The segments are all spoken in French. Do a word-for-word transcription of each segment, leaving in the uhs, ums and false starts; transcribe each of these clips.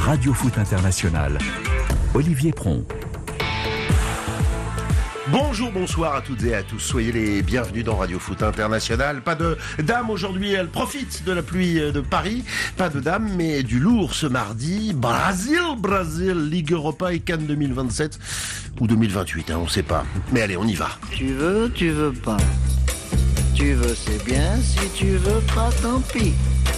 Radio Foot International. Olivier Pron. Bonjour, bonsoir à toutes et à tous. Soyez les bienvenus dans Radio Foot International. Pas de dame aujourd'hui, elle profite de la pluie de Paris. Pas de dame, mais du lourd ce mardi. Brésil, Brésil, Ligue Europa et Cannes deux mille vingt-sept ou deux mille vingt-huit, hein, on sait pas. Mais allez, on y va. Tu veux, tu veux pas. Tu veux, c'est bien. Si tu veux pas, tant pis.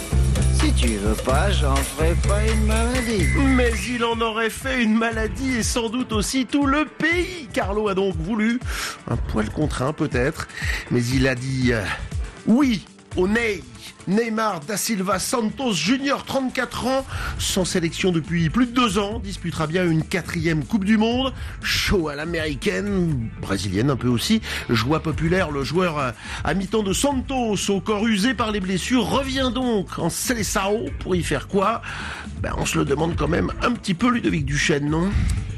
Si tu veux pas, j'en ferai pas une maladie. Mais il en aurait fait une maladie et sans doute aussi tout le pays. Carlo a donc voulu, un poil contraint peut-être, mais il a dit euh, oui au Ney. Neymar da Silva Santos Junior, trente-quatre ans, sans sélection depuis plus de deux ans, disputera bien une quatrième Coupe du Monde. Chaud à l'américaine, brésilienne un peu aussi. Joie populaire, le joueur à mi-temps de Santos, au corps usé par les blessures, revient donc en Seleção pour y faire quoi? Ben, on se le demande quand même un petit peu, Ludovic Duchesne, non?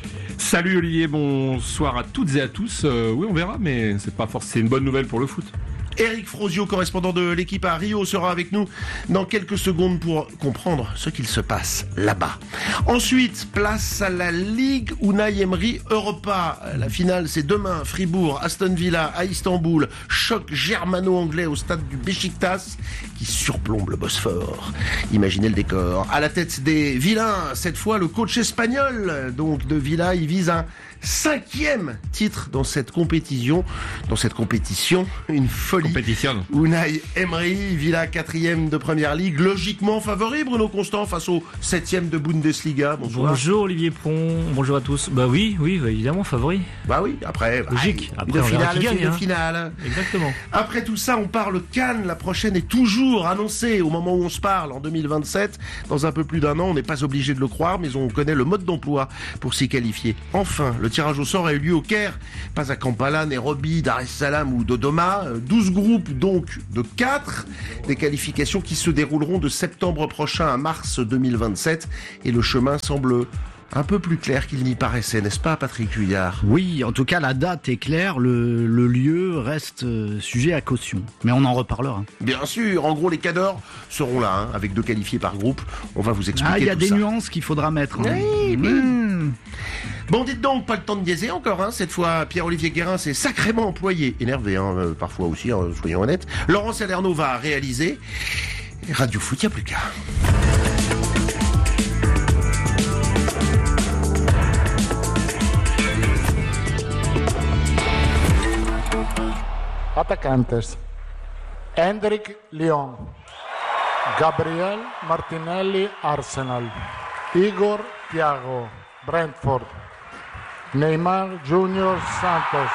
Salut Olivier, bonsoir à toutes et à tous. Euh, oui, on verra, mais c'est pas forcément une bonne nouvelle pour le foot. Eric Frosio, correspondant de l'équipe à Rio, sera avec nous dans quelques secondes pour comprendre ce qu'il se passe là-bas. Ensuite, place à la Ligue Unai Emery Europa. La finale, c'est demain. Fribourg, Aston Villa à Istanbul. Choc germano-anglais au stade du Beşiktaş qui surplombe le Bosphore. Imaginez le décor. À la tête des vilains, cette fois le coach espagnol donc de Villa, il vise un cinquième titre dans cette compétition. Dans cette compétition, une folie. Compétition. Unai Emery, Villa quatrième de Première Ligue, logiquement favori, Bruno Constant, face au septième de Bundesliga. Bonsoir. Bonjour Olivier Pron, bonjour à tous. Bah oui, oui, bah évidemment favori. Bah oui, après, bah, logique. Après, une on verra finale, qui gagne, une hein. finale. Exactement. Après tout ça, on parle Cannes. La prochaine est toujours annoncée au moment où on se parle, en deux mille vingt-sept. Dans un peu plus d'un an, on n'est pas obligé de le croire, mais on connaît le mode d'emploi pour s'y qualifier. Enfin, le tirage au sort a eu lieu au Caire, pas à Kampala, Nairobi, Dar es Salaam ou Dodoma. douze groupes donc de quatre, des qualifications qui se dérouleront de septembre prochain à mars deux mille vingt-sept, et le chemin semble un peu plus clair qu'il n'y paraissait, n'est-ce pas Patrick Huillard? Oui, en tout cas la date est claire, le, le lieu reste euh, sujet à caution, mais on en reparlera. Bien sûr, en gros les cadors seront là, hein, avec deux qualifiés par groupe, on va vous expliquer Ah, il y a tout des ça. nuances qu'il faudra mettre. Hein. Oui, oui. Mmh. Bon, dites donc, pas le temps de niaiser encore, hein. Cette fois, Pierre-Olivier Guérin s'est sacrément employé, énervé, hein, euh, parfois aussi, hein, soyons honnêtes. Laurent Salerno va réaliser. Radio Foot, il n'y a plus qu'à. Atacantes: Hendrik Lyon, Gabriel Martinelli Arsenal, Igor Thiago Brentford, Neymar Junior Santos.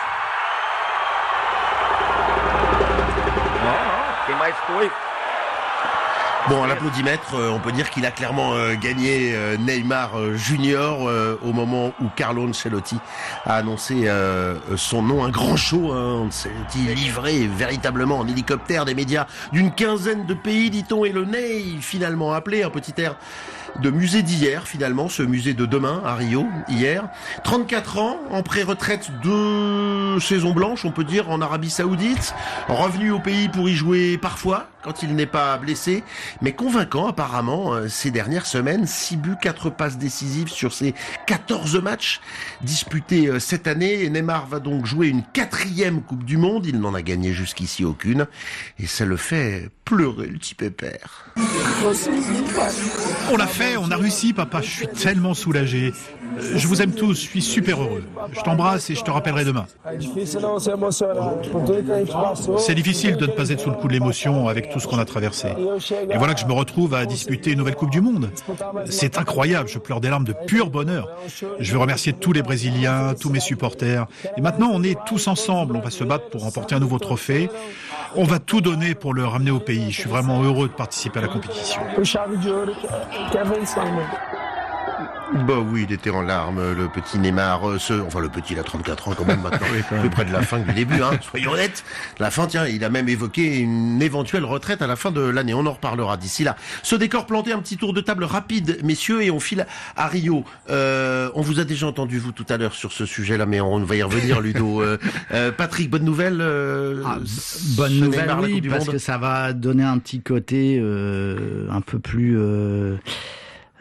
Bon, à l'applaudimètre, euh, on peut dire qu'il a clairement euh, gagné euh, Neymar euh, Junior euh, au moment où Carlo Ancelotti a annoncé euh, son nom. Un grand show, hein, Ancelotti livré véritablement en hélicoptère des médias d'une quinzaine de pays, dit-on, et le Ney finalement appelé, un petit air de musée d'hier finalement, ce musée de demain à Rio, hier. trente-quatre ans, en pré-retraite de saison blanche, on peut dire, en Arabie Saoudite, revenu au pays pour y jouer parfois, quand il n'est pas blessé, mais convaincant apparemment euh, ces dernières semaines. six buts, quatre passes décisives sur ces quatorze matchs disputés euh, cette année. Et Neymar va donc jouer une quatrième Coupe du Monde. Il n'en a gagné jusqu'ici aucune. Et ça le fait pleurer, le petit pépère. On l'a fait, on a réussi, papa. Je suis tellement soulagé. Euh, Je vous aime tous, je suis super heureux. Je t'embrasse et je te rappellerai demain. C'est difficile de ne pas être sous le coup de l'émotion avec tout ce qu'on a traversé. Et voilà que je me retrouve à disputer une nouvelle Coupe du Monde. C'est incroyable, je pleure des larmes de pur bonheur. Je veux remercier tous les Brésiliens, tous mes supporters. Et maintenant, on est tous ensemble, on va se battre pour remporter un nouveau trophée. On va tout donner pour le ramener au pays. Je suis vraiment heureux de participer à la compétition. Bah oui, il était en larmes, le petit Neymar, euh, ce, enfin le petit, il a trente-quatre ans quand même maintenant, Oui, quand même. plus près de la fin que du début, hein, soyons honnêtes. La fin, tiens, il a même évoqué une éventuelle retraite à la fin de l'année, on en reparlera d'ici là. Ce décor planté, un petit tour de table rapide, messieurs, et on file à Rio. Euh, on vous a déjà entendu, vous, tout à l'heure sur ce sujet-là, mais on va y revenir, Ludo. Euh, euh, Patrick, bonne nouvelle euh, Ah, bonne nouvelle, Neymar, la oui, Coupe du parce Monde. que ça va donner un petit côté euh, un peu plus... Euh...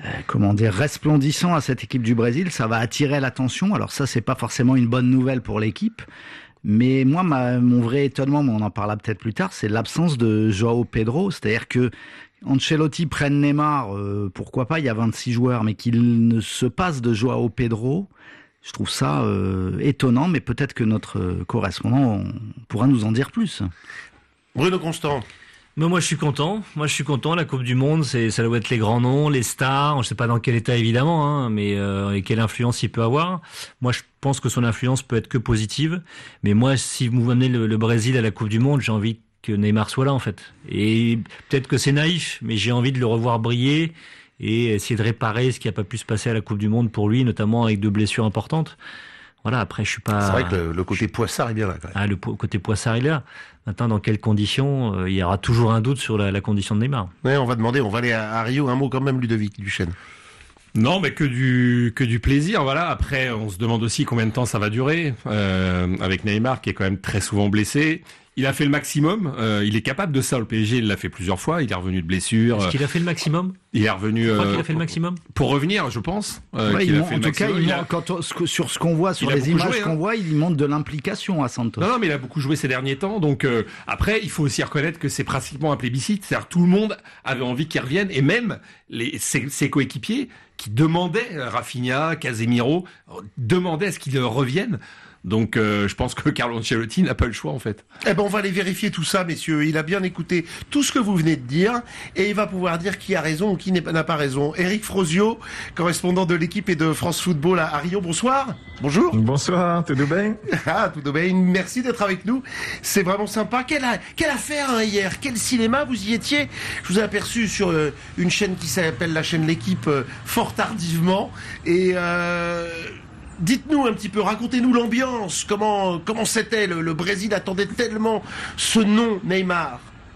euh, comment dire, resplendissant à cette équipe du Brésil. Ça va attirer l'attention. Alors ça, c'est pas forcément une bonne nouvelle pour l'équipe. Mais moi, ma, mon vrai étonnement, mais on en parlera peut-être plus tard, c'est l'absence de João Pedro. C'est-à-dire que Ancelotti prenne Neymar, euh, pourquoi pas, il y a vingt-six joueurs, mais qu'il ne se passe de João Pedro, je trouve ça euh, étonnant, mais peut-être que notre euh, correspondant pourra nous en dire plus. Bruno Constant. Mais moi je suis content, moi je suis content, la Coupe du Monde, c'est, ça doit être les grands noms, les stars, je sais pas dans quel état évidemment, hein, mais euh, et quelle influence il peut avoir. Moi je pense que son influence peut être que positive, mais moi si vous amenez le, le Brésil à la Coupe du Monde, j'ai envie que Neymar soit là en fait. Et peut-être que c'est naïf, mais j'ai envie de le revoir briller et essayer de réparer ce qui a pas pu se passer à la Coupe du Monde pour lui, notamment avec deux blessures importantes. Voilà, après je suis pas... C'est vrai que le, le côté Poissard est bien là quand même. Ah, le po- côté Poissard est là. Maintenant, dans quelles conditions, euh, il y aura toujours un doute sur la, la condition de Neymar. Ouais, on va demander, on va aller à, à Rio, un mot quand même, Ludovic Duchesne. Non, mais que du que du plaisir, voilà. Après, on se demande aussi combien de temps ça va durer, euh, avec Neymar qui est quand même très souvent blessé. Il a fait le maximum, euh, il est capable de ça au P S G, il l'a fait plusieurs fois, il est revenu de blessure. Est-ce qu'il a fait le maximum ? Il est revenu. Je crois euh, qu'il a fait le maximum. Pour revenir, je pense. Euh, Ouais, qu'il il a montre- fait en le tout cas, maximum. il Il a- montre- quand on- ce que- sur ce qu'on voit, sur Il a les beaucoup images joué, qu'on hein. voit, il montre de l'implication à Santos. Non, non, mais il a beaucoup joué ces derniers temps. Donc euh, après, il faut aussi reconnaître que c'est pratiquement un plébiscite. C'est-à-dire que tout le monde avait envie qu'il revienne, et même les, ses, ses coéquipiers qui demandaient, Rafinha, Casemiro, demandaient à ce qu'ils reviennent. Donc euh, je pense que Carlo Ancelotti n'a pas le choix en fait. Eh ben on va aller vérifier tout ça, messieurs. Il a bien écouté tout ce que vous venez de dire et il va pouvoir dire qui a raison ou qui n'est- n'a pas raison. Eric Frosio, correspondant de l'équipe et de France Football à Rio. Bonsoir. Bonjour. Bonsoir, tout bien? Ah, tout bien. Merci d'être avec nous. C'est vraiment sympa. Quelle, a- quelle affaire hein, hier. Quel cinéma vous y étiez. Je vous ai aperçu sur euh, une chaîne qui s'appelle la chaîne L'équipe euh, fort tardivement et. Euh, Dites-nous un petit peu, racontez-nous l'ambiance, comment comment c'était, le, le Brésil attendait tellement ce nom Neymar.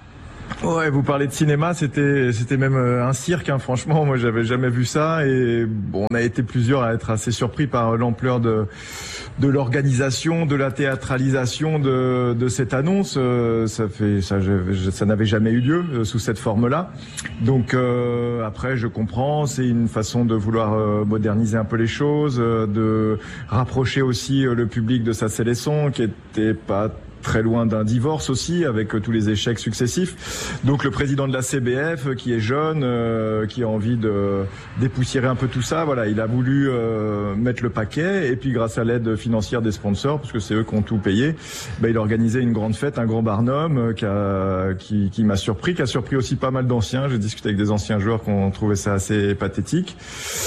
Ouais, vous parlez de cinéma, c'était c'était même euh, un cirque, hein, franchement, moi j'avais jamais vu ça et bon, on a été plusieurs à être assez surpris par l'ampleur de de l'organisation, de la théâtralisation de de cette annonce. Euh, ça fait ça je- ça n'avait jamais eu lieu euh, sous cette forme-là. Donc euh, après, je comprends, c'est une façon de vouloir euh, moderniser un peu les choses, euh, de rapprocher aussi euh, le public de sa sélection qui était pas très loin d'un divorce aussi, avec euh, tous les échecs successifs. Donc le président de la C B F, euh, qui est jeune, euh, qui a envie de dépoussiérer un peu tout ça, voilà, il a voulu euh, mettre le paquet, et puis grâce à l'aide financière des sponsors, parce que c'est eux qui ont tout payé, ben, il a organisé une grande fête, un grand barnum, euh, qui, a, qui, qui m'a surpris, qui a surpris aussi pas mal d'anciens. J'ai discuté avec des anciens joueurs qui ont trouvé ça assez pathétique.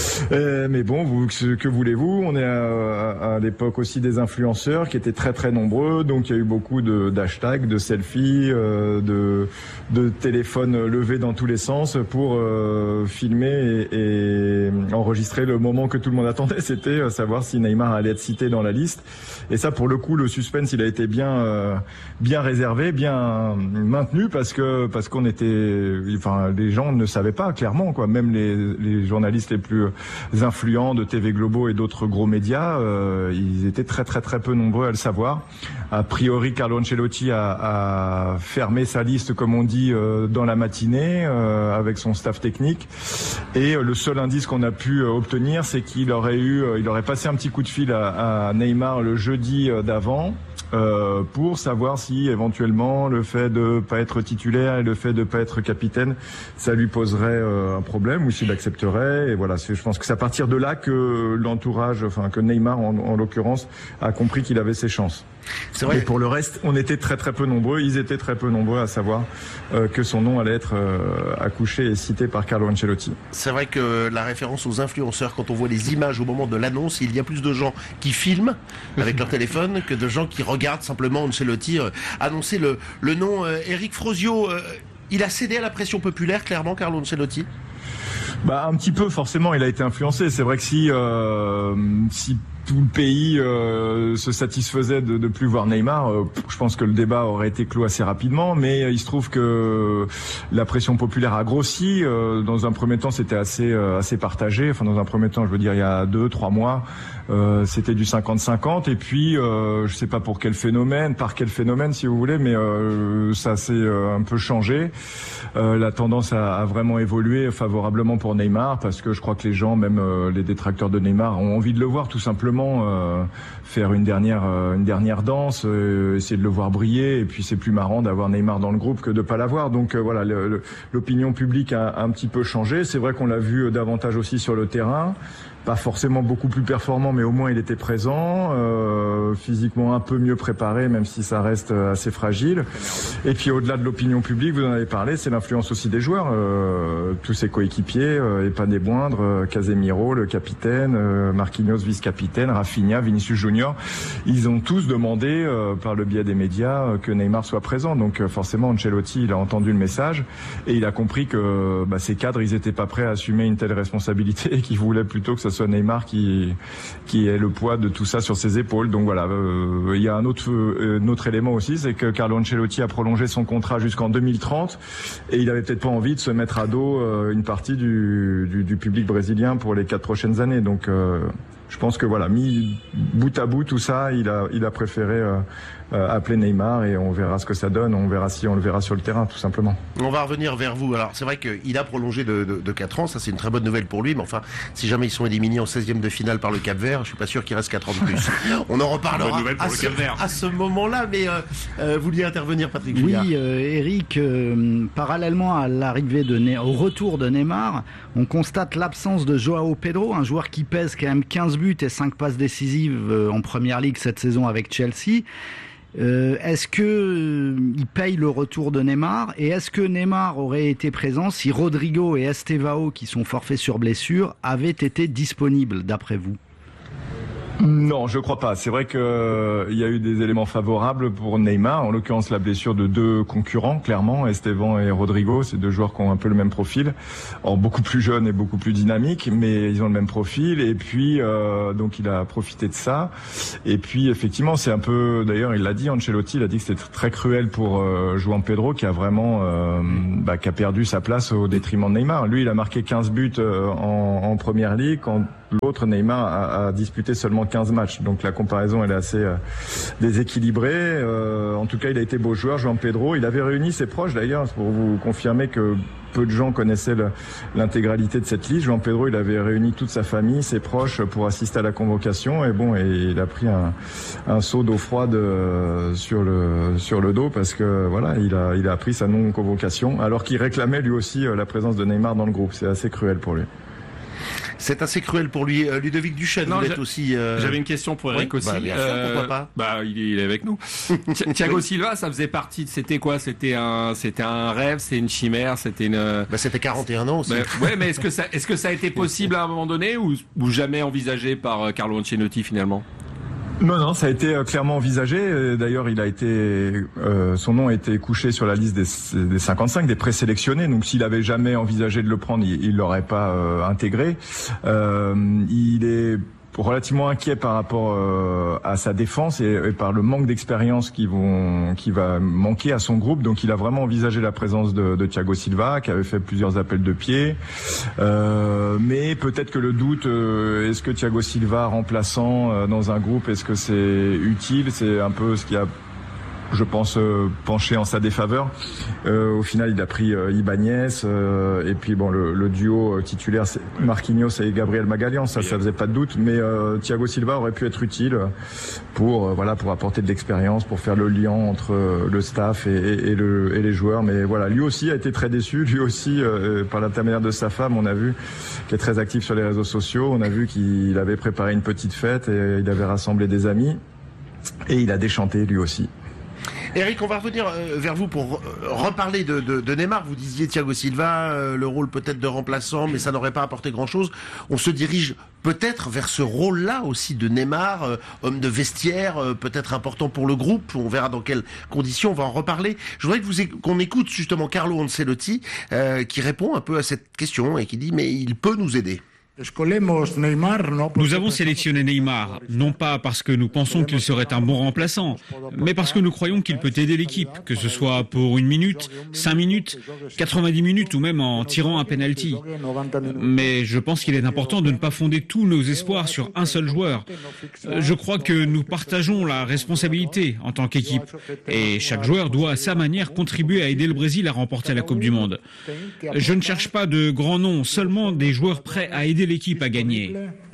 Euh, mais bon, vous, que, que voulez-vous? On est à, à l'époque aussi des influenceurs qui étaient très très nombreux, donc il y a eu beaucoup de d'hashtags, de selfies, euh, de de téléphones levés dans tous les sens pour euh, filmer et, et enregistrer le moment que tout le monde attendait, c'était euh, savoir si Neymar allait être cité dans la liste. Et ça, pour le coup, le suspense, il a été bien euh, bien réservé, bien maintenu, parce que parce qu'on était, enfin, les gens ne savaient pas clairement, quoi. Même les les journalistes les plus influents de T V Globo et d'autres gros médias, euh, ils étaient très très très peu nombreux à le savoir. A priori, Carlo Ancelotti a, a fermé sa liste, comme on dit, euh, dans la matinée euh, avec son staff technique. Et euh, le seul indice qu'on a pu euh, obtenir, c'est qu'il aurait eu, euh, il aurait passé un petit coup de fil à, à Neymar le jeudi euh, d'avant. Euh, pour savoir si éventuellement le fait de pas être titulaire et le fait de pas être capitaine, ça lui poserait euh, un problème, ou s'il accepterait. Et voilà, c'est, je pense que c'est à partir de là que l'entourage, enfin que Neymar en, en l'occurrence, a compris qu'il avait ses chances. C'est vrai. Et pour le reste, on était très très peu nombreux, ils étaient très peu nombreux à savoir euh, que son nom allait être euh, accouché et cité par Carlo Ancelotti. C'est vrai que la référence aux influenceurs, quand on voit les images au moment de l'annonce, il y a plus de gens qui filment avec leur téléphone que de gens qui regardent simplement Ancelotti euh, annoncer le, le nom. Euh, Eric Frosio, euh, il a cédé à la pression populaire, clairement, Carlo Ancelotti. Bah un petit peu, forcément, il a été influencé. C'est vrai que si euh, si tout le pays euh, se satisfaisait de ne plus voir Neymar, euh, je pense que le débat aurait été clos assez rapidement, mais il se trouve que la pression populaire a grossi. Euh, dans un premier temps, c'était assez euh, assez partagé. Enfin, dans un premier temps, je veux dire, il y a deux, trois mois, euh, c'était du cinquante cinquante. Et puis, euh, je sais pas pour quel phénomène, par quel phénomène, si vous voulez, mais euh, ça s'est euh, un peu changé. Euh, la tendance a, a vraiment évolué favorablement pour Neymar, parce que je crois que les gens, même euh, les détracteurs de Neymar, ont envie de le voir tout simplement euh, faire une dernière euh, une dernière danse, euh, essayer de le voir briller. Et puis c'est plus marrant d'avoir Neymar dans le groupe que de pas l'avoir. Donc euh, voilà, le, le, l'opinion publique a, a un petit peu changé. C'est vrai qu'on l'a vu davantage aussi sur le terrain. Pas forcément beaucoup plus performant, mais au moins il était présent, euh, physiquement un peu mieux préparé, même si ça reste assez fragile. Et puis au-delà de l'opinion publique, vous en avez parlé, c'est l'influence aussi des joueurs. Euh, tous ses coéquipiers, euh, et pas des moindres, euh, Casemiro, le capitaine, euh, Marquinhos, vice-capitaine, Rafinha, Vinicius Junior, ils ont tous demandé, euh, par le biais des médias, euh, que Neymar soit présent. Donc euh, forcément, Ancelotti, il a entendu le message et il a compris que bah, ces cadres, ils étaient pas prêts à assumer une telle responsabilité et qu'ils voulaient plutôt que ça soit Neymar qui qui ait le poids de tout ça sur ses épaules. Donc voilà, euh, il y a un autre euh, un autre élément aussi, c'est que Carlo Ancelotti a prolongé son contrat jusqu'en deux mille trente et il avait peut-être pas envie de se mettre à dos euh, une partie du, du du public brésilien pour les quatre prochaines années. Donc euh, je pense que voilà, mis bout à bout tout ça, il a il a préféré euh, euh, appeler Neymar et on verra ce que ça donne, on verra si on le verra sur le terrain tout simplement. On va revenir vers vous. Alors c'est vrai qu'il a prolongé de, de, de quatre ans, ça c'est une très bonne nouvelle pour lui, mais enfin si jamais ils sont éliminés en seizième de finale par le Cap-Vert, je suis pas sûr qu'il reste quatre ans de plus. On en reparlera à ce, à ce moment-là, mais euh, euh, vous vouliez intervenir, Patrick Juliard. Oui, euh, Eric, euh, parallèlement à l'arrivée de ne- au retour de Neymar, on constate l'absence de Joao Pedro, un joueur qui pèse quand même quinze buts et cinq passes décisives euh, en Première Ligue cette saison avec Chelsea. Euh, est-ce que euh, il paye le retour de Neymar et est-ce que Neymar aurait été présent si Rodrigo et Estevao, qui sont forfaits sur blessure, avaient été disponibles d'après vous? Non, je crois pas. C'est vrai que euh, il y a eu des éléments favorables pour Neymar, en l'occurrence la blessure de deux concurrents, clairement, Esteban et Rodrigo, c'est deux joueurs qui ont un peu le même profil, or beaucoup plus jeunes et beaucoup plus dynamiques, mais ils ont le même profil. Et puis euh, donc il a profité de ça. Et puis effectivement, c'est un peu, d'ailleurs, il l'a dit, Ancelotti, il a dit que c'était très cruel pour euh, João Pedro, qui a vraiment, euh, bah, qui a perdu sa place au détriment de Neymar. Lui, il a marqué quinze buts euh, en, en Première Ligue, quand l'autre, Neymar, a, a disputé seulement quinze matchs. Donc la comparaison, elle est assez euh, déséquilibrée. Euh, en tout cas, il a été beau joueur, João Pedro. Il avait réuni ses proches, d'ailleurs, pour vous confirmer que peu de gens connaissaient le, l'intégralité de cette liste. João Pedro, il avait réuni toute sa famille, ses proches, pour assister à la convocation. Et bon, et il a pris un, un seau d'eau froide euh, sur le sur le dos, parce que voilà, il a il a appris sa non-convocation, alors qu'il réclamait lui aussi euh, la présence de Neymar dans le groupe. C'est assez cruel pour lui. C'est assez cruel pour lui. Euh, Ludovic Duchesne, Non, vous êtes j'a- aussi... euh, J'avais une question pour Eric oui, aussi. bah, bien sûr, pourquoi pas. Bah, il est, il est avec nous. Thi- Thiago Silva, ça faisait partie de, c'était quoi? C'était un, c'était un rêve, c'était une chimère, c'était une. Bah, c'était quarante et un ans aussi. Bah, ouais, mais est-ce que ça, est-ce que ça a été possible à un moment donné ou, ou jamais envisagé par euh, Carlo Ancelotti finalement? Non, non, ça a été euh, clairement envisagé. Euh, D'ailleurs, il a été, euh, son nom a été couché sur la liste des, des cinquante-cinq, des présélectionnés. Donc, s'il avait jamais envisagé de le prendre, il, il l'aurait pas euh, intégré. Euh, il est relativement inquiet par rapport euh, à sa défense et, et par le manque d'expérience qui vont, qui va manquer à son groupe. Donc, il a vraiment envisagé la présence de, de Thiago Silva, qui avait fait plusieurs appels de pied. Euh, mais peut-être que le doute, euh, est-ce que Thiago Silva remplaçant euh, dans un groupe, est-ce que c'est utile? C'est un peu ce qui a, je pense, euh, penché en sa défaveur. Euh, au final, il a pris euh, Ibanez euh, et puis bon, le, le duo euh, titulaire, c'est Marquinhos et Gabriel Magalhães. Ça, ça faisait pas de doute. Mais euh, Thiago Silva aurait pu être utile pour euh, voilà, pour apporter de l'expérience, pour faire le lien entre euh, le staff et, et, et, le, et les joueurs. Mais voilà, lui aussi a été très déçu. Lui aussi, euh, par l'intermédiaire de sa femme, on a vu, qui est très actif sur les réseaux sociaux, on a vu qu'il avait préparé une petite fête et il avait rassemblé des amis et il a déchanté lui aussi. Eric, on va revenir euh, vers vous pour euh, reparler de, de, de Neymar. Vous disiez Thiago Silva, euh, le rôle peut-être de remplaçant, mais ça n'aurait pas apporté grand-chose. On se dirige peut-être vers ce rôle-là aussi de Neymar, euh, homme de vestiaire, euh, peut-être important pour le groupe. On verra dans quelles conditions, on va en reparler. Je voudrais que vous éc- qu'on écoute justement Carlo Ancelotti, euh, qui répond un peu à cette question et qui dit « mais il peut nous aider ». Nous avons sélectionné Neymar, non pas parce que nous pensons qu'il serait un bon remplaçant, mais parce que nous croyons qu'il peut aider l'équipe, que ce soit pour une minute, cinq minutes, quatre-vingt-dix minutes ou même en tirant un penalty. Mais je pense qu'il est important de ne pas fonder tous nos espoirs sur un seul joueur. Je crois que nous partageons la responsabilité en tant qu'équipe et chaque joueur doit à sa manière contribuer à aider le Brésil à remporter la Coupe du Monde. Je ne cherche pas de grands noms, seulement des joueurs prêts à aider l'équipe à gagner.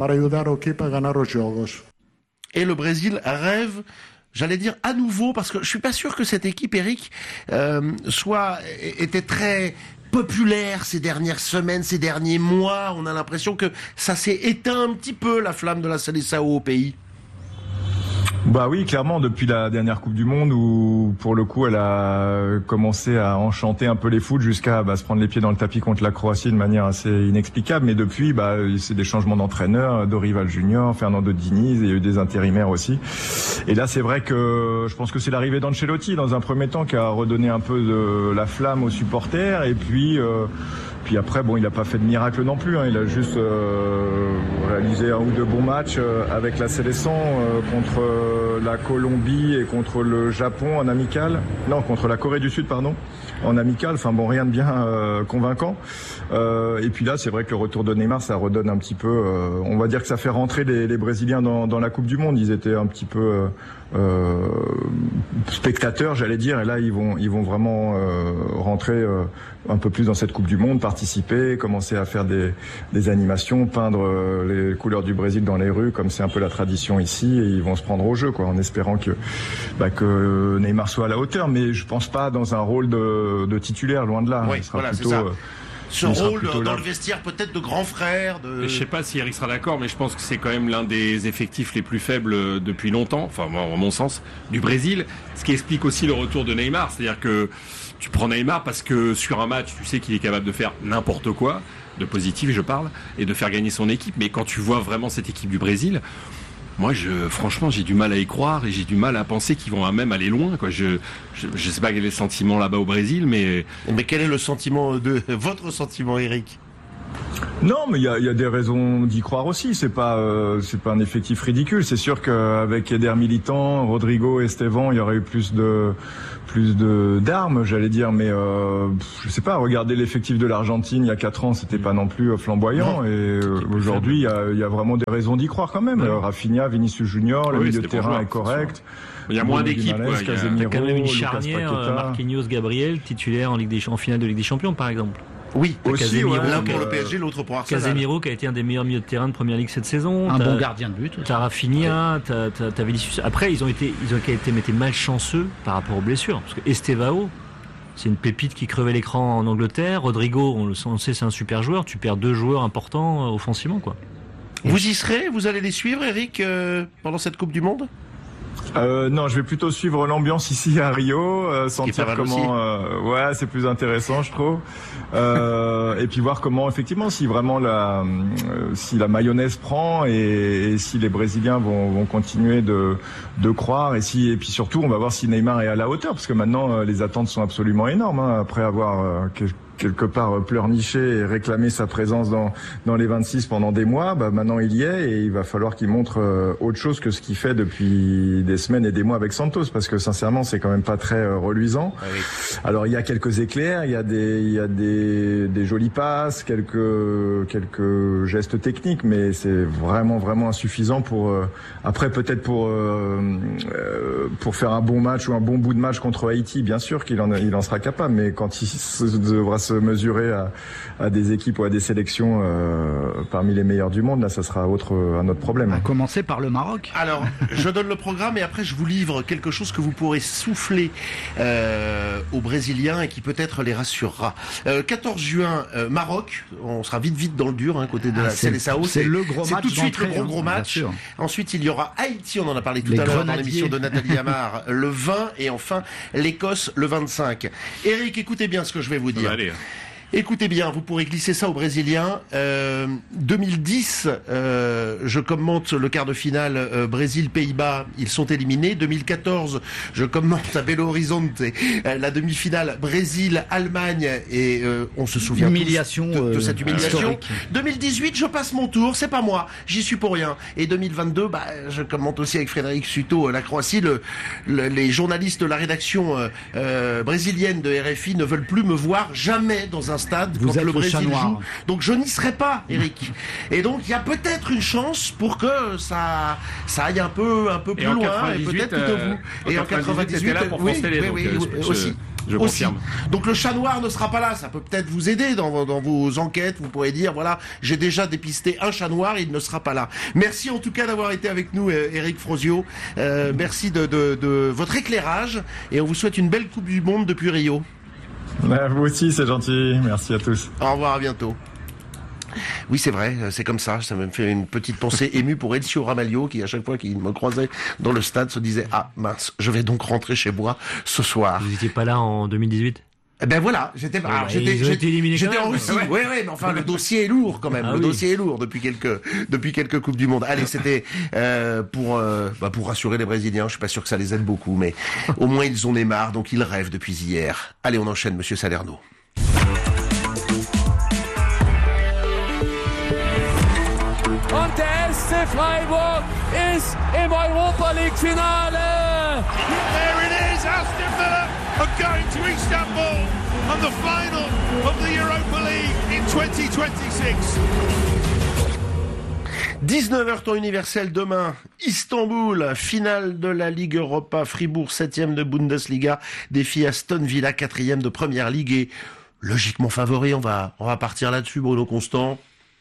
Et le Brésil rêve, j'allais dire à nouveau, parce que je suis pas sûr que cette équipe, Eric, euh, soit était très populaire ces dernières semaines, ces derniers mois. On a l'impression que ça s'est éteint un petit peu, la flamme de la Seleção au pays. Bah oui, clairement, depuis la dernière Coupe du Monde où, pour le coup, elle a commencé à enchanter un peu les foot jusqu'à bah, se prendre les pieds dans le tapis contre la Croatie de manière assez inexplicable. Mais depuis, bah, c'est des changements d'entraîneur, Dorival Junior, Fernando Diniz, il y a eu des intérimaires aussi. Et là, c'est vrai que je pense que c'est l'arrivée d'Ancelotti dans un premier temps qui a redonné un peu de la flamme aux supporters. Et puis, euh, puis après, bon, il n'a pas fait de miracle non plus. Hein. Il a juste euh, réalisé un ou deux bons matchs euh, avec la Seleção euh, contre euh, la Colombie et contre le Japon en amical. Non, contre la Corée du Sud, pardon, en amical. Enfin bon, rien de bien euh, convaincant. Euh, et puis là, c'est vrai que le retour de Neymar, ça redonne un petit peu. Euh, on va dire que ça fait rentrer les, les Brésiliens dans, dans la Coupe du Monde. Ils étaient un petit peu euh, euh, spectateurs, j'allais dire. Et là, ils vont, ils vont vraiment euh, rentrer euh, un peu plus dans cette Coupe du Monde, participer, commencer à faire des, des animations, peindre euh, les couleurs du Brésil dans les rues, comme c'est un peu la tradition ici. Et ils vont se prendre au jeu, quoi, en espérant que, bah, que Neymar soit à la hauteur. Mais je pense pas dans un rôle de, de titulaire, loin de là. Oui, il sera voilà, plutôt, c'est ça. Euh, Ce rôle dans là. le vestiaire peut-être de grand frère. De... Je sais pas si Eric sera d'accord, mais je pense que c'est quand même l'un des effectifs les plus faibles depuis longtemps, enfin moi, en mon sens, du Brésil. Ce qui explique aussi le retour de Neymar, c'est-à-dire que tu prends Neymar parce que sur un match, tu sais qu'il est capable de faire n'importe quoi, de positif je parle, et de faire gagner son équipe. Mais quand tu vois vraiment cette équipe du Brésil, moi, je, franchement, j'ai du mal à y croire et j'ai du mal à penser qu'ils vont même aller loin, quoi. Je, je, je sais pas quel est le sentiment là-bas au Brésil, mais. Mais quel est le sentiment de votre sentiment, Eric? Non, mais il y a, y a des raisons d'y croire aussi. C'est pas, euh, c'est pas un effectif ridicule. C'est sûr qu'avec Eder Militão, Rodrigo et Esteban, il y aurait eu plus de, plus de d'armes, j'allais dire. Mais euh, je sais pas. Regardez l'effectif de l'Argentine il y a quatre ans, c'était pas non plus flamboyant. Non. Et euh, aujourd'hui, il y a, y a vraiment des raisons d'y croire quand même. Ouais. Rafinha, Vinicius Junior, le oui, milieu de terrain joueur, est correct. Il y a moins d'équipes. Ouais, il y a quand même une charnière, Marquinhos, Gabriel, titulaire en Ligue des, en finale de Ligue des Champions, par exemple. Oui, aussi, Casemiro, ouais, l'un pour le P S G, l'autre pour Arsenal. Casemiro qui a été un des meilleurs milieux de terrain de Première Ligue cette saison. Un bon gardien de but. T'as Rafinha, t'as, t'as, t'as Vinicius. Après, ils ont été, ils ont été, été malchanceux par rapport aux blessures. Parce que Estevao, c'est une pépite qui crevait l'écran en Angleterre. Rodrigo, on le sait, c'est un super joueur. Tu perds deux joueurs importants offensivement, quoi. Vous y serez? Vous allez les suivre, Eric, euh, pendant cette Coupe du Monde? Euh, non, je vais plutôt suivre l'ambiance ici à Rio, euh, sentir comment. Euh, ouais, c'est plus intéressant, je trouve. Euh, et puis voir comment, effectivement, si vraiment la, euh, si la mayonnaise prend et, et si les Brésiliens vont, vont continuer de, de croire et si, et puis surtout, on va voir si Neymar est à la hauteur, parce que maintenant euh, les attentes sont absolument énormes. Hein, après avoir euh, quelques quelque part pleurniché et réclamé sa présence dans dans les vingt-six pendant des mois, bah maintenant il y est et il va falloir qu'il montre euh, autre chose que ce qu'il fait depuis des semaines et des mois avec Santos, parce que sincèrement c'est quand même pas très euh, reluisant. Ah oui. Alors il y a quelques éclairs, il y a des il y a des des jolies passes, quelques quelques gestes techniques, mais c'est vraiment vraiment insuffisant pour euh, après peut-être pour euh, euh, pour faire un bon match ou un bon bout de match contre Haïti, bien sûr qu'il en a, il en sera capable, mais quand il se, devra se mesurer à, à des équipes ou à des sélections euh, parmi les meilleurs du monde, là ça sera autre, un autre problème. À commencer par le Maroc. Alors, je donne le programme et après je vous livre quelque chose que vous pourrez souffler euh, aux Brésiliens et qui peut-être les rassurera. Euh, quatorze juin, euh, Maroc, on sera vite vite dans le dur, hein, côté de ah, la Seleção. C'est le gros c'est match. C'est tout de suite le gros hein, gros match. Ensuite, il y aura Haïti, on en a parlé tout les à l'heure dans l'émission de Nathalie Amar, le vingt, et enfin l'Écosse le vingt-cinq. Eric, écoutez bien ce que je vais vous dire. Allez. Écoutez bien, vous pourrez glisser ça aux Brésiliens. Euh, deux mille dix, euh, je commente le quart de finale euh, Brésil-Pays-Bas, ils sont éliminés. deux mille quatorze, je commente à Belo Horizonte euh, la demi-finale Brésil-Allemagne et euh, on se souvient humiliation, tous de, de cette euh, humiliation. historique. deux mille dix-huit, je passe mon tour, c'est pas moi, j'y suis pour rien. Et deux mille vingt-deux, bah, je commente aussi avec Frédéric Suto euh, la Croatie. Le, le, les journalistes de la rédaction euh, euh, brésilienne de R F I ne veulent plus me voir jamais dans un stade Vous quand êtes le le chat Brésil noir. joue. Donc je n'y serai pas, Eric. Et donc il y a peut-être une chance pour que ça ça aille un peu un peu plus Et en loin et quatre-vingt-dix-huit, peut-être tout euh, de vous. Et en quatre-vingt-dix-huit, t'étais là pour oui, France Télé, oui, donc, oui, euh, oui, je- aussi. je aussi. confirme. Donc le chat noir ne sera pas là, ça peut peut-être vous aider dans, vos- dans vos enquêtes, vous pourrez dire voilà, j'ai déjà dépisté un chat noir, il ne sera pas là. Merci en tout cas d'avoir été avec nous, euh, Eric Frosio. Euh, merci de, de, de votre éclairage et on vous souhaite une belle Coupe du Monde depuis Rio. Ouais, vous aussi, c'est gentil. Merci à tous. Au revoir, à bientôt. Oui, c'est vrai, c'est comme ça. Ça me fait une petite pensée émue pour Elcio Ramalho, qui à chaque fois qu'il me croisait dans le stade se disait « Ah mince, je vais donc rentrer chez moi ce soir. » Vous n'étiez pas là en deux mille dix-huit? Eh ben voilà, j'étais bah, alors, j'étais ils ont été éliminés j'étais quand en même. Russie. Ouais. Oui, oui, mais enfin le dossier est lourd quand même. Ah le oui. dossier est lourd depuis quelques depuis quelques coupes du monde. Allez, c'était euh, pour euh, bah, pour rassurer les Brésiliens. Je suis pas sûr que ça les aide beaucoup, mais au moins ils ont Neymar, donc ils rêvent depuis hier. Allez, on enchaîne, Monsieur Salerno. Und der S C Freiburg ist im Europa League Finale. There it is, Aston Villa are going to Istanbul on the final of the Europa League in twenty twenty-six. dix-neuf heures temps universel demain, Istanbul, finale de la Ligue Europa, Fribourg septième de Bundesliga, défi Aston Villa quatrième de Première Ligue et logiquement favori. On va on va partir là-dessus, Bruno Constant.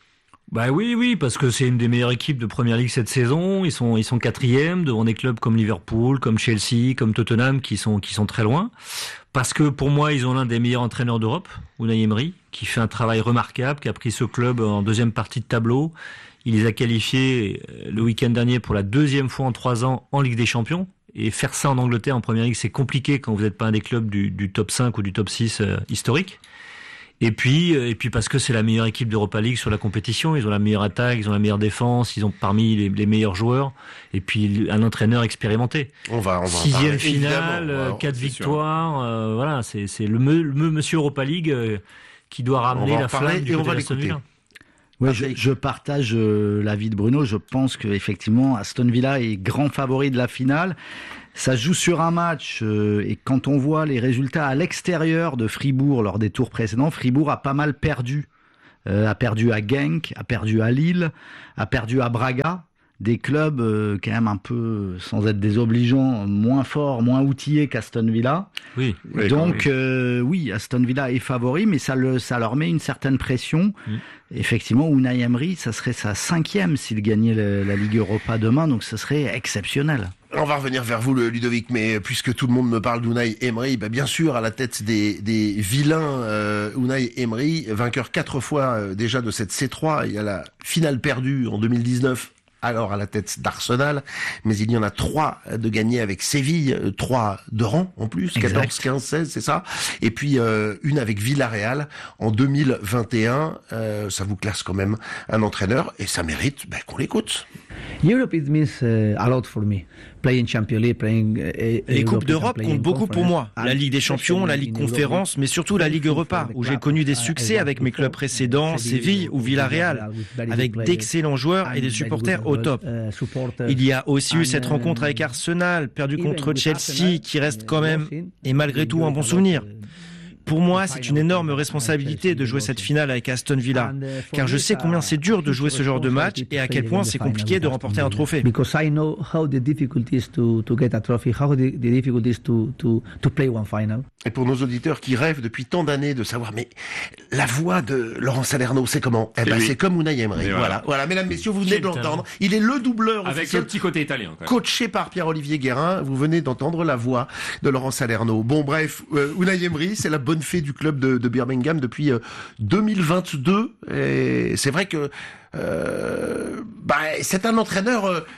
Bah oui, oui, parce que c'est une des meilleures équipes de Première Ligue cette saison. Ils sont, ils sont quatrièmes devant des clubs comme Liverpool, comme Chelsea, comme Tottenham, qui sont, qui sont très loin. Parce que pour moi, ils ont l'un des meilleurs entraîneurs d'Europe, Unai Emery, qui fait un travail remarquable, qui a pris ce club en deuxième partie de tableau. Il les a qualifiés le week-end dernier pour la deuxième fois en trois ans en Ligue des Champions. Et faire ça en Angleterre, en Première Ligue, c'est compliqué quand vous n'êtes pas un des clubs du, du top cinq ou du top six euh, historique. Et puis, et puis parce que c'est la meilleure équipe d'Europa League sur la compétition, ils ont la meilleure attaque, ils ont la meilleure défense, ils ont parmi les, les meilleurs joueurs, et puis un entraîneur expérimenté. On va, on va Sixième en finale, évidemment. quatre C'est victoires, euh, voilà, c'est, c'est le, me, le monsieur Europa League euh, qui doit ramener On va en la parler flamme du et on côté va d'Aston l'écouter. Villa. Ouais, je, je partage euh, l'avis de Bruno. Je pense que effectivement, Aston Villa est grand favori de la finale. Ça joue sur un match euh, et quand on voit les résultats à l'extérieur de Fribourg lors des tours précédents, Fribourg a pas mal perdu. Euh, a perdu à Genk, a perdu à Lille, a perdu à Braga. Des clubs euh, quand même un peu, sans être désobligeants, moins forts, moins outillés qu'Aston Villa. Oui. Oui, Donc euh, oui, Aston Villa est favori, mais ça, le, ça leur met une certaine pression. Mm. Effectivement, Unai Emery, ça serait sa cinquième s'il gagnait le, la Ligue Europa demain, donc ça serait exceptionnel. On va revenir vers vous, le Ludovic, mais puisque tout le monde me parle d'Unai Emery, bah bien sûr, à la tête des, des vilains, euh, Unai Emery, vainqueur quatre fois euh, déjà de cette C trois, il y a la finale perdue en deux mille dix-neuf, alors à la tête d'Arsenal, mais il y en a trois de gagnés avec Séville, trois de rang en plus, quatorze, quinze, seize, c'est ça, et puis euh, une avec Villarreal en deux mille vingt et un, euh, ça vous classe quand même un entraîneur, et ça mérite bah, qu'on l'écoute. Europe it means uh, a lot for me. Playing Champions League, playing uh, Les Coupes d'Europe comptent beaucoup pour moi. La Ligue des Champions, la Ligue Conférence, mais surtout la Ligue Europa, où j'ai connu des succès avec mes clubs précédents, Séville ou Villarreal, avec d'excellents joueurs et des supporters au top. Il y a aussi eu cette rencontre avec Arsenal, perdue contre Chelsea, qui reste quand même, et malgré tout, un bon souvenir. Pour moi, c'est une énorme responsabilité de jouer cette finale avec Aston Villa, car je sais combien c'est dur de jouer ce genre de match et à quel point c'est compliqué de remporter un trophée. Because I know how the difficult is to to get a trophy, how the, the difficult is to to to play one final. Et pour nos auditeurs qui rêvent depuis tant d'années de savoir, mais la voix de Laurent Salerno, c'est comment? Eh ben, c'est comme Unai Emery. Voilà. voilà, voilà, mesdames, messieurs, vous venez de l'entendre. Il est le doubleur avec officiel, un petit côté italien, quand même. Coaché par Pierre-Olivier Guérin. Vous venez d'entendre la voix de Laurent Salerno. Bon, bref, euh, Unai Emery, c'est la bonne fée du club de, de Birmingham depuis euh, deux mille vingt-deux. Et c'est vrai que euh, bah, c'est un entraîneur. Euh,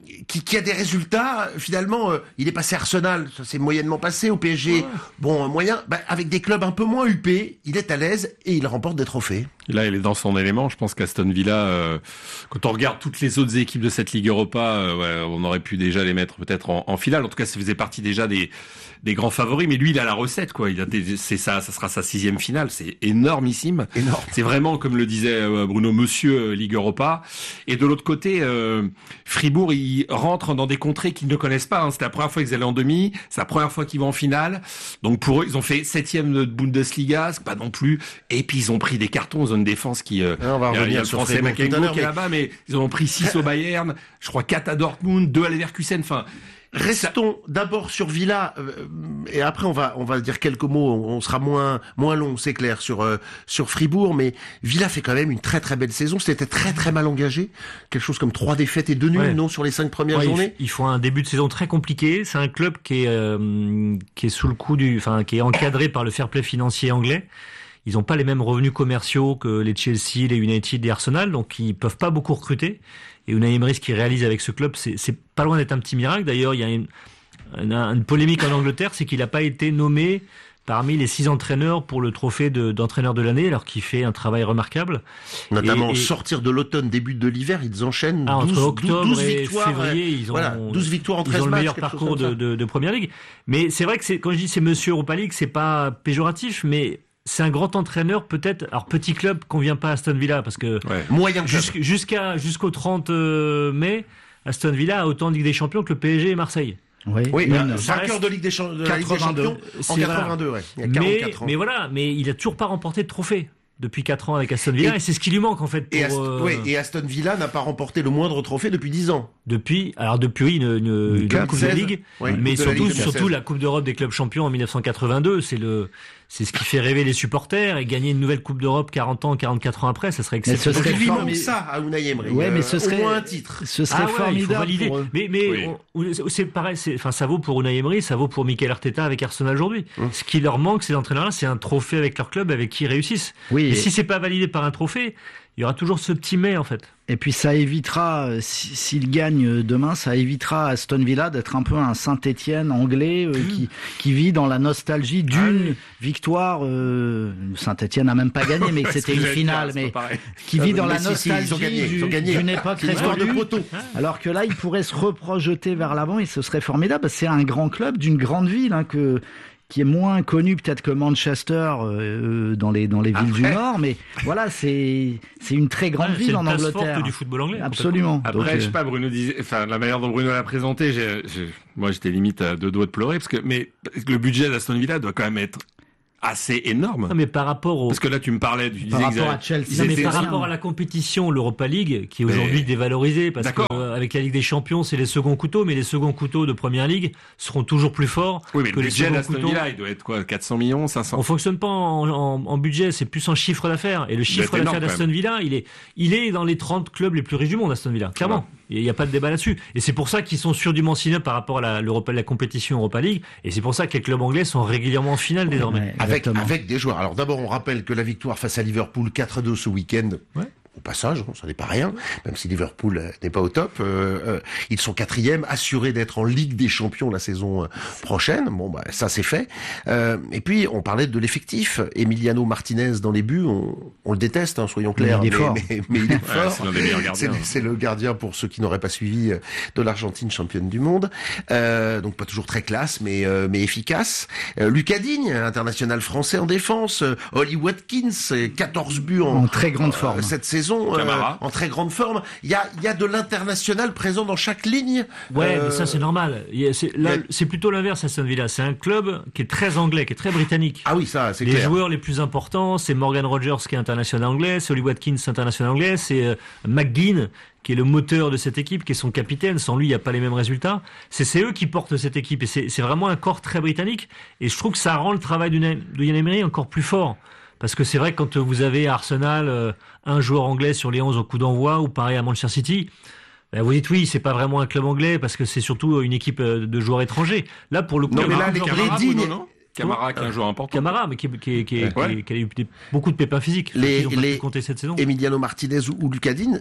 qui, qui a des résultats, finalement, euh, il est passé à Arsenal, ça s'est moyennement passé, au P S G, ouais. bon, moyen, bah, avec des clubs un peu moins huppés, il est à l'aise et il remporte des trophées. Là, il est dans son élément. Je pense qu'Aston Villa, euh, quand on regarde toutes les autres équipes de cette Ligue Europa, euh, ouais, on aurait pu déjà les mettre peut-être en, en finale. En tout cas, ça faisait partie déjà des, des grands favoris. Mais lui, il a la recette, quoi. Il a des, c'est ça, ça sera sa sixième finale. C'est énormissime. Énorme. C'est vraiment, comme le disait Bruno, Monsieur Ligue Europa. Et de l'autre côté, euh, Fribourg, ils rentrent dans des contrées qu'ils ne connaissent pas. Hein. C'était la première fois qu'ils allaient en demi. C'est la première fois qu'ils vont en finale. Donc pour eux, ils ont fait septième de Bundesliga, c'est pas non plus. Et puis ils ont pris des cartons. Ils ont une défense qui. Euh, on va il y a, il y a le sur français Fribourg Makengo tout à l'heure, qui est mais... là-bas, mais ils en ont pris six au Bayern. Je crois quatre à Dortmund, deux à Leverkusen. Enfin. Restons d'abord sur Villa euh, et après on va on va dire quelques mots. On sera moins moins long, c'est clair, sur euh, sur Fribourg. Mais Villa fait quand même une très très belle saison. C'était très très mal engagé, quelque chose comme trois défaites et deux nuls, ouais. non, sur les cinq premières ouais, journées. Ils font un début de saison très compliqué. C'est un club qui est euh, qui est sous le coup du, enfin qui est encadré par le fair play financier anglais. Ils n'ont pas les mêmes revenus commerciaux que les Chelsea, les United et Arsenal, donc ils peuvent pas beaucoup recruter. Et Unai Emery, ce qu'il réalise avec ce club, c'est, c'est pas loin d'être un petit miracle. D'ailleurs, il y a une, une, une polémique en Angleterre, c'est qu'il n'a pas été nommé parmi les six entraîneurs pour le trophée de, d'entraîneur de l'année, alors qu'il fait un travail remarquable. Notamment, et, et, sortir de l'automne, début de l'hiver, ils enchaînent ah, douze, entre octobre douze et victoires, février, ils ont, voilà, douze victoires en treize ils ont le matchs, meilleur parcours de, de, de Première Ligue. Mais c'est vrai que c'est, quand je dis c'est Monsieur Europa League, c'est pas péjoratif, mais c'est un grand entraîneur, peut-être. Alors, petit club convient pas à Aston Villa, parce que ouais. moyen jusqu', jusqu'à, jusqu'au trente mai, Aston Villa a autant de Ligue des Champions que le P S G et Marseille. Oui, oui vainqueur de Ligue des, Champ- de la Ligue des Champions en quatre-vingt-deux, ouais. Il y a quarante-quatre mais, ans. Mais voilà, mais il a toujours pas remporté de trophée depuis quatre ans avec Aston Villa, et, et c'est ce qui lui manque en fait. Pour, et, Ast- euh... oui, et Aston Villa n'a pas remporté le moindre trophée depuis dix ans. Depuis, alors depuis une, une, une, une Coupe de Ligue, ouais, mais coupe surtout, la Ligue surtout la Coupe d'Europe des clubs champions en dix-neuf cent quatre-vingt-deux, c'est le, c'est ce qui fait rêver les supporters, et gagner une nouvelle Coupe d'Europe quarante ans, quarante-quatre ans après, ça serait exceptionnel. Ce serait formidable. Ça à Unai Emery. Ouais, mais ce serait au moins un titre. Ce serait ah ouais, formidable. Pour eux. Mais, mais oui. on, c'est pareil, c'est, enfin, ça vaut pour Unai Emery, ça vaut pour Mikel Arteta avec Arsenal aujourd'hui. Hum. Ce qui leur manque, ces entraîneurs-là, c'est un trophée avec leur club, avec qui ils réussissent. Oui. Et, et si c'est pas validé par un trophée, il y aura toujours ce petit mais en fait. Et puis ça évitera, si, s'il gagne demain, ça évitera à Aston Villa d'être un peu un Saint-Étienne anglais euh, mmh. qui, qui vit dans la nostalgie d'une ah, victoire. Euh, Saint-Étienne n'a même pas gagné, mais c'était une finale, dire, mais qui vit dans la nostalgie si, si, gagné, du, d'une époque révolue. Alors que là, il pourrait se reprojeter vers l'avant et ce serait formidable. C'est un grand club d'une grande ville hein, que. qui est moins connu peut-être que Manchester euh, dans les dans les villes Après, du Nord, mais voilà, c'est c'est une très grande ouais, ville en Angleterre. C'est une place forte du football anglais. Absolument. Après, Donc, je sais pas, Bruno disait, enfin la manière dont Bruno l'a présenté, j'ai, j'ai, moi j'étais limite à deux doigts de pleurer parce que mais le budget d'Aston Villa doit quand même être assez énorme. Non, mais par rapport au... Parce que là, tu me parlais, tu par disais rapport à Chelsea. Non, mais par rapport à la compétition, l'Europa League, qui est aujourd'hui mais... dévalorisée, parce D'accord. qu'avec la Ligue des Champions, c'est les seconds couteaux, mais les seconds couteaux de Première Ligue seront toujours plus forts oui, mais que le les seconds d'Aston couteaux. Villa, il doit être quoi, quatre cents millions, cinq cents? On fonctionne pas en, en, en budget, c'est plus en chiffre d'affaires. Et le chiffre d'affaires d'Aston Villa, il est, il est dans les trente clubs les plus riches du monde, Aston Villa, clairement. Il ouais. n'y a pas de débat là-dessus. Et c'est pour ça qu'ils sont surdimensionnés par rapport à la, l'Europa, la compétition Europa League. Et c'est pour ça que les clubs anglais sont régulièrement en finale désormais. Ouais, avec, avec des joueurs. Alors d'abord, on rappelle que la victoire face à Liverpool quatre à deux ce week-end. Ouais. Au passage, ça n'est pas rien, même si Liverpool n'est pas au top. Euh, euh, ils sont quatrième, assurés d'être en Ligue des Champions la saison prochaine. Bon, bah ça c'est fait. Euh, et puis on parlait de l'effectif. Emiliano Martinez dans les buts, on, on le déteste, hein, soyons clairs. Mais il est mais, fort. Mais, mais il est fort. Ouais, c'est l'un des meilleurs gardiens. C'est, c'est le gardien pour ceux qui n'auraient pas suivi de l'Argentine championne du monde. Euh, donc pas toujours très classe, mais euh, mais efficace. Euh, Lucas Digne, international français en défense. Euh, Ollie Watkins, quatorze buts en, en très grande forme euh, cette saison. Euh, en très grande forme. Il y a, il y a de l'international présent dans chaque ligne. Ouais, euh... mais ça c'est normal. C'est, là, a... c'est plutôt l'inverse Aston Villa. C'est un club qui est très anglais, qui est très britannique. Ah oui, ça, c'est les clair. Les joueurs les plus importants, c'est Morgan Rogers qui est international anglais, c'est Ollie Watkins international anglais, c'est euh, McGinn qui est le moteur de cette équipe, qui est son capitaine. Sans lui, il n'y a pas les mêmes résultats. C'est, c'est eux qui portent cette équipe et c'est, c'est vraiment un corps très britannique. Et je trouve que ça rend le travail de Unai Emery encore plus fort. Parce que c'est vrai que quand vous avez à Arsenal euh, un joueur anglais sur les onze au coup d'envoi, ou pareil à Manchester City, ben vous dites oui, c'est pas vraiment un club anglais parce que c'est surtout une équipe de joueurs étrangers. Là, pour le coup, non, mais là, les Camara, dignes... non Camara, qui est un joueur important. Camara, mais qui, qui, qui, ouais. qui, qui a eu des, beaucoup de pépins physiques. Les, qui ont les compté cette saison. Emiliano Martinez ou, ou Lucas Digne,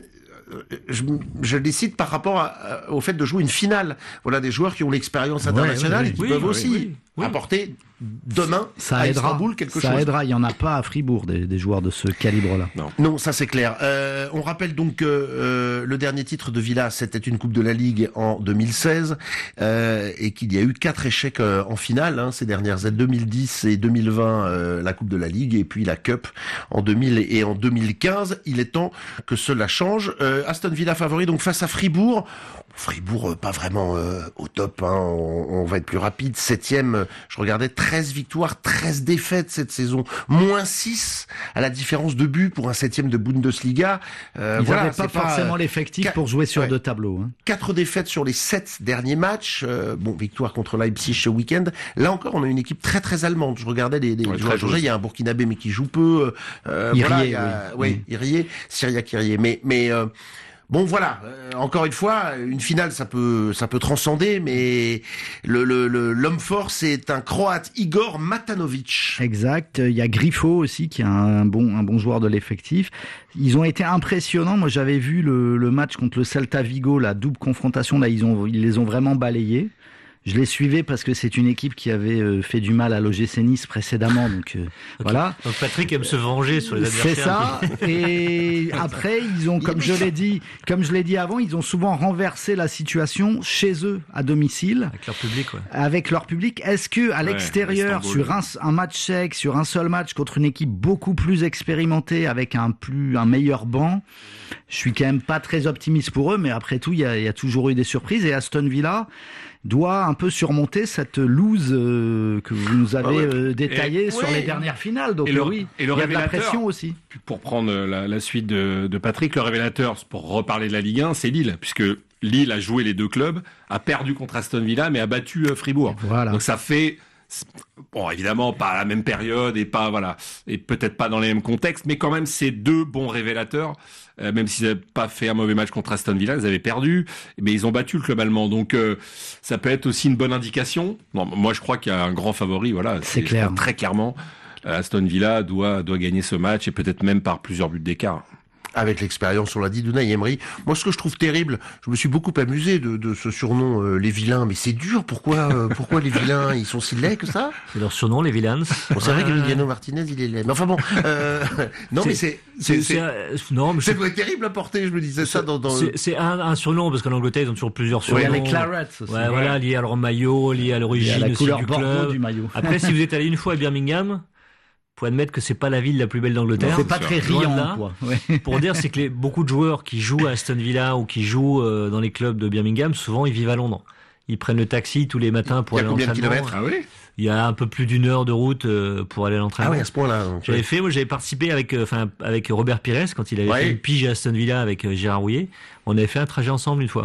je, je les cite par rapport à, au fait de jouer une finale. Voilà des joueurs qui ont l'expérience internationale ouais, et qui oui, peuvent oui, aussi oui, oui. apporter demain ça à aidera, Istanbul quelque ça chose. aidera. Il y en a pas à Fribourg des, des joueurs de ce calibre-là. Non, non, ça c'est clair. Euh, on rappelle donc que euh, le dernier titre de Villa, c'était une Coupe de la Ligue en deux mille seize euh, et qu'il y a eu quatre échecs euh, en finale hein, ces dernières années, deux mille dix et deux mille vingt euh, la Coupe de la Ligue et puis la Cup en deux mille et en deux mille quinze. Il est temps que cela change. Euh, Aston Villa favori donc face à Fribourg. Fribourg, pas vraiment euh, au top, hein. on, on va être plus rapide. Septième, je regardais, treize victoires, treize défaites cette saison, moins six à la différence de but pour un septième de Bundesliga. Euh, Ils voilà, n'avaient pas forcément pas, l'effectif qu- pour jouer sur ouais, deux tableaux. Hein. Quatre défaites sur les sept derniers matchs. Euh, bon, victoire contre Leipzig ce week-end. Là encore, on a une équipe très très allemande. Je regardais les, les ouais, joueurs. Il y a un Burkinabé mais qui joue peu. Euh, Irié, voilà, il y a, oui. oui, Irié, Syriac Irié. Mais mais euh, bon voilà, euh, encore une fois, une finale ça peut ça peut transcender, mais le, le, le l'homme fort c'est un Croate, Igor Matanovic. Exact. Il y a Grifo aussi qui est un bon un bon joueur de l'effectif. Ils ont été impressionnants. Moi j'avais vu le, le match contre le Celta Vigo, la double confrontation là, ils ont ils les ont vraiment balayés. Je les suivais parce que c'est une équipe qui avait euh, fait du mal à l'O G C Nice précédemment, donc euh, okay. voilà. Donc Patrick aime se venger sur les adversaires. C'est ça. Et après, ils ont, comme je l'ai dit, comme je l'ai dit avant, ils ont souvent renversé la situation chez eux, à domicile, avec leur public. Ouais. Avec leur public. Est-ce que à l'extérieur, ouais, sur un, un match sec, sur un seul match contre une équipe beaucoup plus expérimentée, avec un plus un meilleur banc, je suis quand même pas très optimiste pour eux, mais après tout, il y a, il y a toujours eu des surprises. Et Aston Villa doit un peu surmonter cette loose euh, que vous nous avez euh, détaillée et, sur ouais. les dernières finales. Donc et le, oui, et le il y a de la pression aussi. Pour prendre la, la suite de, de Patrick, le révélateur, pour reparler de la Ligue un, c'est Lille, puisque Lille a joué les deux clubs, a perdu contre Aston Villa, mais a battu euh, Fribourg. Voilà. Donc ça fait... Bon, évidemment, pas à la même période et pas, voilà, et peut-être pas dans les mêmes contextes, mais quand même, c'est deux bons révélateurs, euh, même s'ils n'avaient pas fait un mauvais match contre Aston Villa, ils avaient perdu, mais ils ont battu le club allemand, donc euh, ça peut être aussi une bonne indication. Non, moi, je crois qu'il y a un grand favori, voilà, c'est, c'est clair. Très clairement, euh, Aston Villa doit, doit gagner ce match et peut-être même par plusieurs buts d'écart. Avec l'expérience, on l'a dit, d'Unai Emery. Moi, ce que je trouve terrible, je me suis beaucoup amusé de, de ce surnom, euh, les vilains. Mais c'est dur. Pourquoi, euh, pourquoi les vilains, ils sont si laids que ça? C'est leur surnom, les vilains. Bon, c'est vrai qu'Emiliano Martinez, il est laid. Mais enfin bon, euh, non, c'est, mais c'est, c'est, c'est, c'est non, mais c'est je... terrible à porter. Je me disais ça dans, dans. C'est, c'est un, un surnom parce qu'en Angleterre, ils ont toujours plusieurs surnoms. Il y a les Clarets aussi. Ouais, ouais, voilà, liés à leur maillot, liés à l'origine à la aussi couleur du bordeaux club. Du maillot. Après, si vous êtes allé une fois à Birmingham, faut admettre que c'est pas la ville la plus belle d'Angleterre. C'est pas très riant, là, quoi. Ouais. Pour dire, c'est que les, beaucoup de joueurs qui jouent à Aston Villa ou qui jouent euh, dans les clubs de Birmingham, souvent ils vivent à Londres. Ils prennent le taxi tous les matins pour aller à l'entraînement. Il y a combien de kilomètres? Ah oui? Il y a un peu plus d'une heure de route euh, pour aller à l'entraînement. Ah oui, à ce point-là. Donc, j'avais ouais. fait, moi j'avais participé avec, enfin, euh, avec Robert Pires quand il avait ouais. fait une pige à Aston Villa avec euh, Gérard Rouillet. On avait fait un trajet ensemble une fois.